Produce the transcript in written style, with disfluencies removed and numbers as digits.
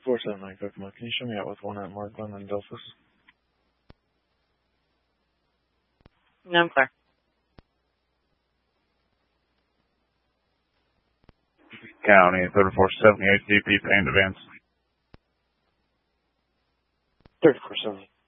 479 Kokomo. Can you show me out with 1 at Mark Glen and Delphus? No, I'm clear. County 3478 DP paying advance. 3470.